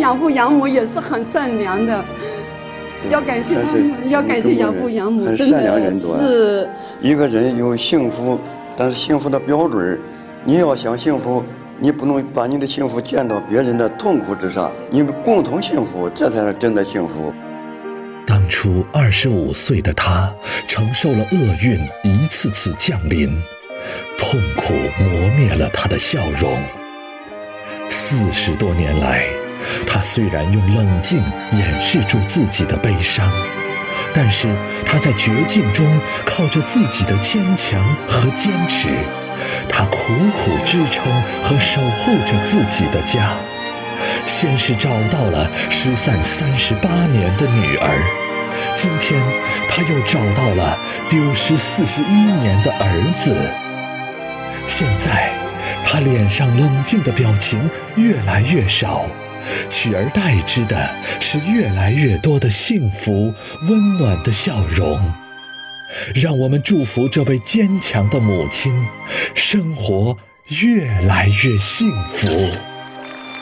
养父养母也是很善良的，要感谢他们，要感谢养父养母， 很善良人多。 是一个人有幸福，但是幸福的标准，你要想幸福，你不能把你的幸福建到别人的痛苦之上，你们共同幸福，这才是真的幸福。 当初25岁的他，承受了厄运一次次降临，痛苦磨灭了他的笑容。40多年来，他虽然用冷静掩饰住自己的悲伤，但是他在绝境中靠着自己的坚强和坚持，他苦苦支撑和守护着自己的家。先是找到了失散38年的女儿，今天他又找到了丢失41年的儿子。现在他脸上冷静的表情越来越少，取而代之的是越来越多的幸福温暖的笑容。让我们祝福这位坚强的母亲，生活越来越幸福。